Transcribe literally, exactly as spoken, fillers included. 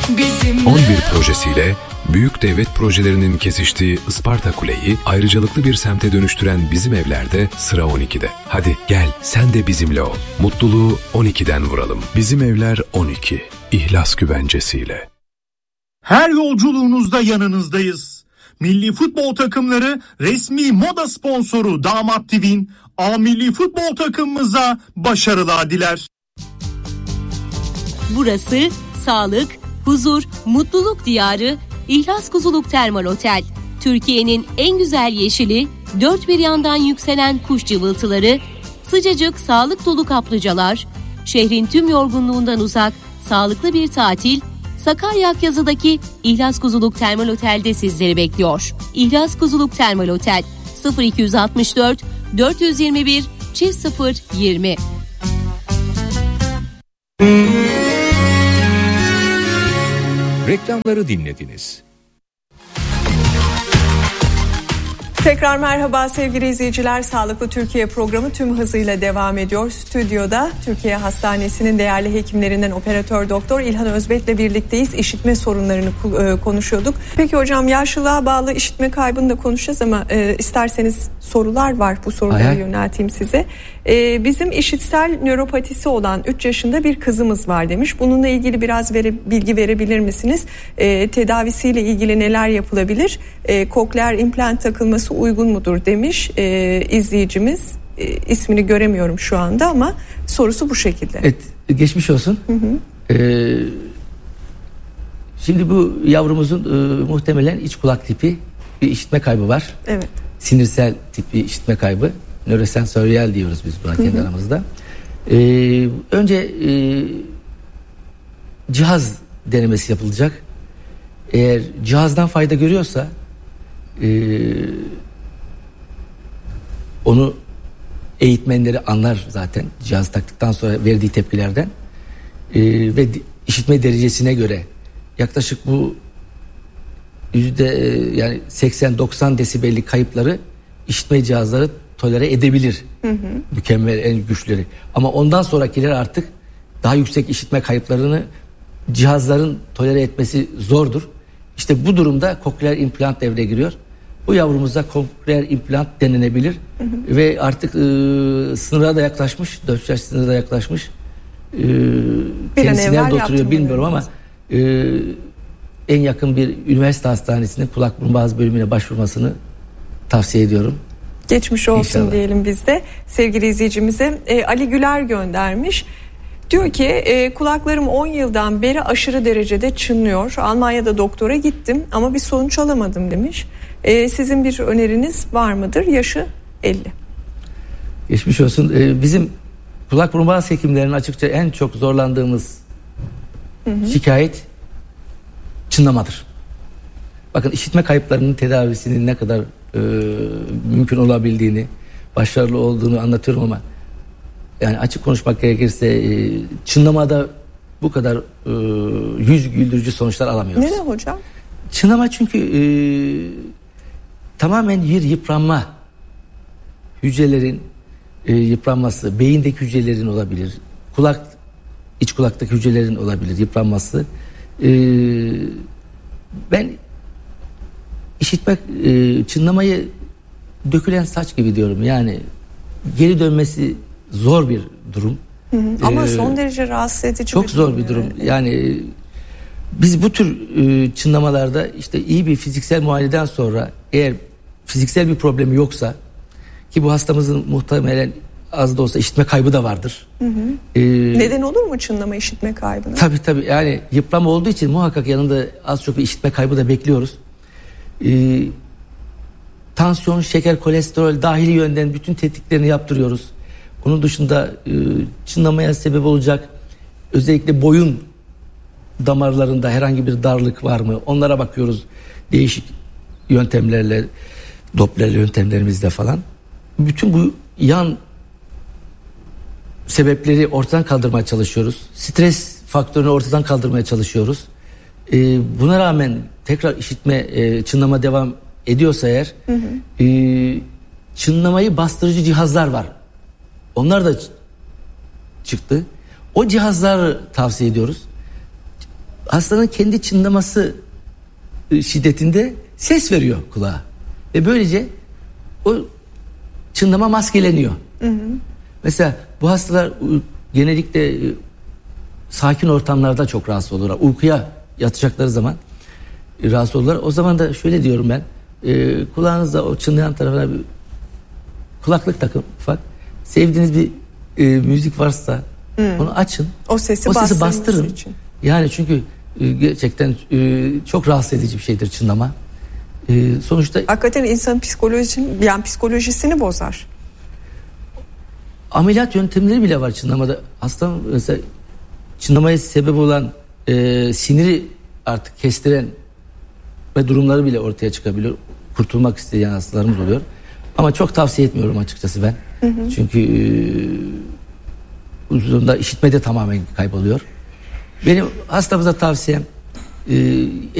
on bir projesiyle büyük devlet projelerinin kesiştiği Isparta Kule'yi ayrıcalıklı bir semte dönüştüren Bizim Evler'de sıra on ikide. Hadi gel sen de bizimle ol. Mutluluğu on ikiden vuralım. Bizim Evler on iki. İhlas güvencesiyle. Her yolculuğunuzda yanınızdayız. Milli futbol takımları resmi moda sponsoru Damat T V'nin A Milli Futbol takımımıza başarılar diler. Burası sağlık, huzur, mutluluk diyarı İhlas Kuzuluk Termal Otel. Türkiye'nin en güzel yeşili, dört bir yandan yükselen kuş cıvıltıları, sıcacık sağlık dolu kaplıcalar, şehrin tüm yorgunluğundan uzak, sağlıklı bir tatil, Sakarya Akyazı'daki İhlas Kuzuluk Termal Otel'de sizleri bekliyor. İhlas Kuzuluk Termal Otel sıfır iki altı dört dört yüz yirmi bir çift sıfır yirmi. Reklamları dinlediniz. Tekrar merhaba sevgili izleyiciler. Sağlıklı Türkiye programı tüm hızıyla devam ediyor. Stüdyoda Türkiye Hastanesi'nin değerli hekimlerinden operatör doktor İlhan Özbek'le birlikteyiz. İşitme sorunlarını konuşuyorduk. Peki hocam, yaşlılığa bağlı işitme kaybını da konuşacağız ama e, isterseniz sorular var. Bu soruları Aynen. yönelteyim size. E, bizim işitsel nöropatisi olan üç yaşında bir kızımız var demiş. Bununla ilgili biraz vere, bilgi verebilir misiniz? E, tedavisiyle ilgili neler yapılabilir? E, kokleer implant takılması uygun mudur demiş e, izleyicimiz. E, ismini göremiyorum şu anda ama sorusu bu şekilde. Evet, geçmiş olsun. Hı hı. Ee, şimdi bu yavrumuzun e, muhtemelen iç kulak tipi bir işitme kaybı var. Evet. Sinirsel tip bir işitme kaybı. Nörosensöriyel diyoruz biz buna kendi hı hı. aramızda. Ee, önce e, cihaz denemesi yapılacak. Eğer cihazdan fayda görüyorsa Ee, onu eğitmenleri anlar zaten cihaz taktıktan sonra verdiği tepkilerden ee, ve işitme derecesine göre yaklaşık bu yüzde yani seksen doksan desibellik kayıpları işitme cihazları tolere edebilir. Hı hı. Mükemmel, en güçleri. Ama ondan sonrakiler artık daha yüksek işitme kayıplarını cihazların tolere etmesi zordur. İşte bu durumda kokleer implant devreye giriyor. Bu yavrumuza kokleer implant denenebilir. Hı hı. Ve artık e, sınıra da yaklaşmış. dört yaş sınıra da yaklaşmış. E, kendisi nerede oturuyor bilmiyorum ama e, en yakın bir üniversite hastanesine kulak burun boğaz bölümüne başvurmasını tavsiye ediyorum. Geçmiş olsun İnşallah. Diyelim biz de sevgili izleyicimize. E, Ali Güler göndermiş. Diyor ki e, kulaklarım on yıldan beri aşırı derecede çınlıyor. Almanya'da doktora gittim ama bir sonuç alamadım demiş. E, sizin bir öneriniz var mıdır? Yaşı elli. Geçmiş olsun. E, bizim kulak burun boğaz hekimlerinin açıkça en çok zorlandığımız hı hı. şikayet çınlamadır. Bakın işitme kayıplarının tedavisinin ne kadar e, mümkün olabildiğini, başarılı olduğunu anlatıyorum ama yani açık konuşmak gerekirse e, çınlamada bu kadar e, yüz güldürücü sonuçlar alamıyoruz. Neden hocam? Çınlama çünkü e, tamamen bir yıpranma, hücrelerin e, yıpranması, beyindeki hücrelerin olabilir, kulak iç kulaktaki hücrelerin olabilir yıpranması. E, ben işitme e, çınlamayı dökülen saç gibi diyorum. Yani geri dönmesi zor bir durum. Hı hı. Ama ee, son derece rahatsız edici. Çok bir zor bir durum. Yani, yani biz bu tür e, çınlamalarda işte iyi bir fiziksel muayeneden sonra eğer fiziksel bir problemi yoksa, ki bu hastamızın muhtemelen az da olsa işitme kaybı da vardır. Hı hı. Ee, Neden olur mu çınlama işitme kaybına? Tabii tabii. Yani yıpranma olduğu için muhakkak yanında az çok bir işitme kaybı da bekliyoruz. Ee, tansiyon, şeker, kolesterol dahili yönden bütün tetkiklerini yaptırıyoruz. Onun dışında e, çınlamaya sebep olacak özellikle boyun damarlarında herhangi bir darlık var mı? Onlara bakıyoruz değişik yöntemlerle, Doppler yöntemlerimizle falan. Bütün bu yan sebepleri ortadan kaldırmaya çalışıyoruz. Stres faktörünü ortadan kaldırmaya çalışıyoruz. E, buna rağmen tekrar işitme, e, çınlama devam ediyorsa eğer, hı hı. E, çınlamayı bastırıcı cihazlar var. Onlar da çıktı. O cihazları tavsiye ediyoruz. hastanın kendi çınlaması şiddetinde ses veriyor kulağa. Ve böylece o çınlama maskeleniyor. Hı hı. Mesela bu hastalar genellikle sakin ortamlarda çok rahatsız olurlar. Uykuya yatacakları zaman rahatsız olurlar. O zaman da şöyle diyorum ben. E, kulağınızda o çınlayan tarafına bir kulaklık takın ufak. Sevdiğiniz bir e, müzik varsa hmm. onu açın. O sesi, o sesi bastırın. Için. Yani çünkü e, gerçekten e, çok rahatsız edici bir şeydir çınlama. E, sonuçta hakikaten insanın psikolojisini, yani psikolojisini bozar. Ameliyat yöntemleri bile var çınlamada. Hasta mesela çınlamaya sebep olan e, siniri artık kestiren ve durumları bile ortaya çıkabiliyor. Kurtulmak isteyen hastalarımız oluyor. Ama çok tavsiye etmiyorum açıkçası ben. Hı hı. Çünkü e, uzunluğunda işitme de tamamen kayboluyor. Benim hastamıza tavsiyem e,